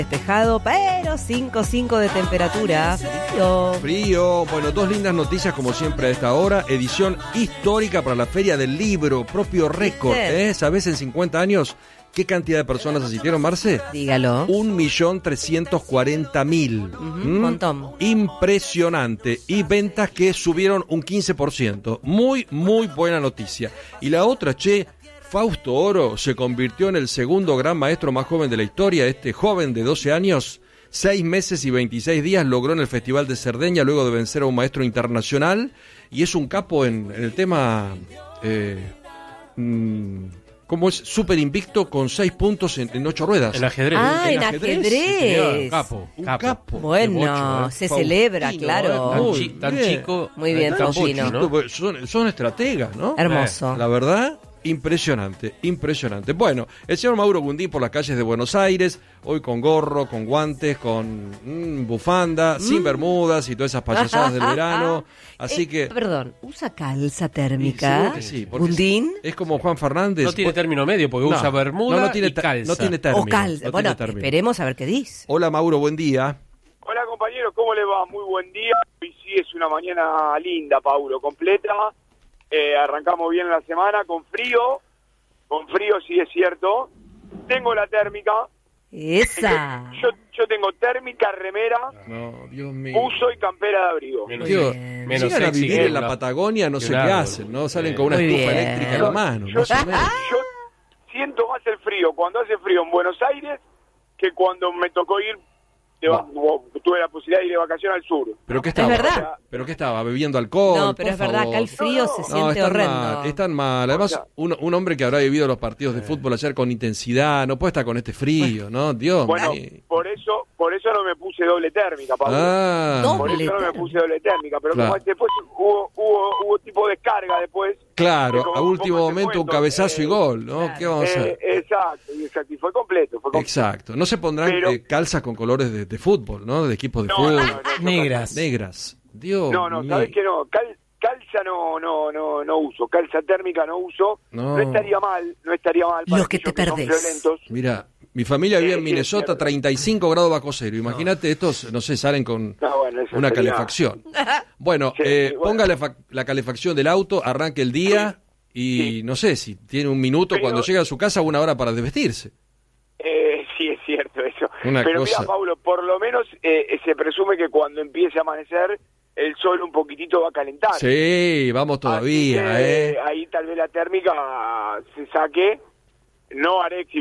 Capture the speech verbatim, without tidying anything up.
Despejado, pero cinco cinco de temperatura. Frío. Frío. Bueno, dos lindas noticias como siempre a esta hora. Edición histórica para la Feria del Libro. Propio récord, ¿eh? ¿Sabés en cincuenta años qué cantidad de personas asistieron, Marce? Dígalo. Un millón trescientos cuarenta mil. Un montón. Impresionante. Y ventas que subieron un quince por ciento. Muy, muy buena noticia. Y la otra, che... Fausto Oro se convirtió en el segundo gran maestro más joven de la historia. Este joven de doce años, seis meses y veintiséis días, logró en el Festival de Cerdeña luego de vencer a un maestro internacional. Y es un capo en, en el tema... Eh, mmm, ¿Cómo es? Súper invicto con seis puntos en, en ocho ruedas. En ajedrez. Ah, en, en ajedrez. ajedrez. Sí, capo, Un capo. capo. Bueno, Bocho, ¿eh? se Faustino, celebra, claro. ¿eh? Tan, Muy chi- tan bien. chico. Muy bien, tan Faustino, pocho, ¿no? Son, son estrategas, ¿no? Hermoso. La verdad, impresionante, impresionante. Bueno, el señor Mauro Gundín por las calles de Buenos Aires, hoy con gorro, con guantes, con mm, bufanda, mm. sin bermudas y todas esas payasadas del verano. Así eh, que... Perdón, ¿usa calza Sí, térmica? seguro que sí, porque ¿Gundín? Es, es como Juan Fernández. No tiene término medio porque No, usa bermuda no, no tiene y te- calza. No tiene término. O calza. no Bueno, tiene término. esperemos a ver qué dice. Hola Mauro, buen día. Hola compañeros, ¿cómo le va? Muy buen día. Hoy sí es una mañana linda, Paulo, completa. Eh, arrancamos bien la semana, con frío. Con frío, sí es cierto. Tengo la térmica. Esa. Yo, yo tengo térmica, remera, No, Dios mío. uso y campera de abrigo. Menos, Dios, bien. menos llegan a sexy vivir que en la una- Patagonia, no sé Claro. qué hacen, ¿no? Salen Sí. con una Muy estufa bien. eléctrica en la mano, Yo, más o menos. yo siento más el frío cuando hace frío en Buenos Aires que cuando me tocó ir, de va- tuve la posibilidad de ir de vacaciones al sur. ¿Pero qué Es estaba? verdad. ¿Pero qué estaba? ¿Bebiendo alcohol? No, pero Por es verdad, acá el favor. frío No, se no. siente No, están horrendo. mal, están mal. Además, O sea- un, un hombre que habrá vivido los partidos de fútbol ayer con intensidad, no puede estar con este frío, ¿no? Dios Bueno, mío. por eso por eso no me puse doble térmica, Pablo. Ah, No. Por Doble eso no me térmica. puse doble térmica, pero Claro. como después hubo, hubo, hubo tipo de descarga después. claro, como a un último poco ese momento un cuento, cabezazo eh, y gol, ¿no? claro. ¿Qué vamos a Eh, hacer? exacto, exacto, y fue completo. Fue completo. Exacto. No se pondrán Pero- eh, calzas con colores de, de fútbol, ¿no? De equipos de No, fútbol. no, no, no, Negras. Negras. Dios No, no, mío. ¿sabes qué no? Cal- calza no, no, no, no uso, calza térmica no uso. No. No, estaría mal, no estaría mal. para Los que aquellos te son perdés. violentos. Mira, mi familia vive Sí, en sí, es Minnesota, cierto. treinta y cinco grados bajo cero. Imagínate, estos, no sé, salen con No, bueno, eso una sería- calefacción. Bueno, Sí, eh, sí, bueno. ponga la, fa- la calefacción del auto, arranque el día y Sí. no sé si tiene un minuto Pero- cuando llega a su casa, una hora para desvestirse. Eh, sí, es cierto eso. Una Pero cosa- mira, Pablo, por lo menos eh, se presume que cuando empiece a amanecer, el sol un poquitito va a calentar. Sí, vamos todavía, Así que, ¿eh? ahí tal vez la térmica se saque. No haré